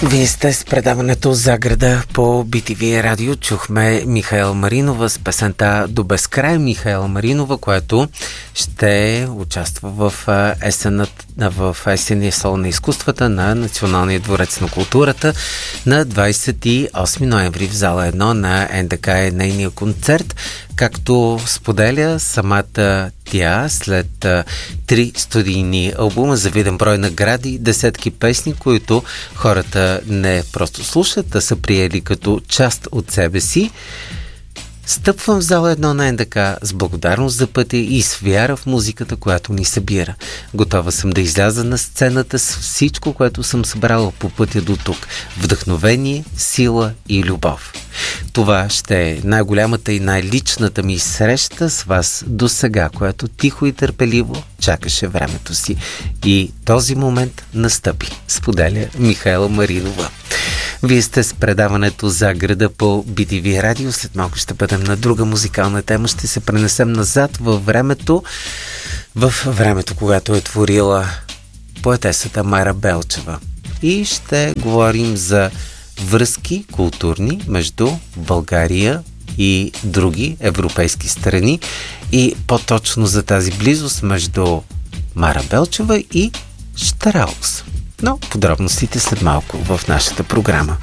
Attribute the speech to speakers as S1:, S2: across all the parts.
S1: Вие сте с предаването за града по BTV радио. Чухме Михаела Маринова с песента "До безкрай". Михаела Маринова, която ще участва в есенния салон на изкуствата на Националния дворец на културата на 28 ноември в зала 1 на НДК е нейния концерт. Както споделя самата тя, след 3 студийни албума, завиден брой награди, десетки песни, които хората не просто слушат, а са приели като част от себе си, стъпвам в зала 1 на НДК с благодарност за пътя и с вяра в музиката, която ни събира. Готова съм да изляза на сцената с всичко, което съм събрала по пътя до тук. Вдъхновение, сила и любов. Това ще е най-голямата и най-личната ми среща с вас до сега, която тихо и търпеливо чакаше времето си. И този момент настъпи, споделя Михаела Маринова. Вие сте с предаването за града по BTV радио. След малко ще бъдем на друга музикална тема. Ще се пренесем назад във времето, когато е творила поетесата Мара Белчева. И ще говорим за връзки културни между България и други европейски страни и по-точно за тази близост между Мара Белчева и Щраус. Но подробностите след малко в нашата програма.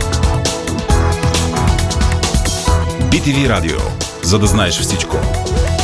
S2: BTV радио, за да знаеш всичко.